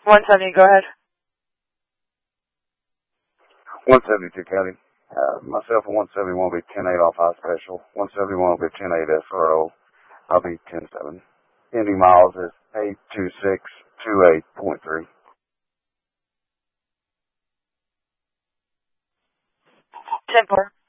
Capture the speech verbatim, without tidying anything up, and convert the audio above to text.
one seventy, go ahead. one seventy-two County. Uh, myself and one seventy-one will be ten eight off high special. one seventy-one will be ten eight S R O. I'll be ten seven. Ending miles is eight two six two eight point three. ten four.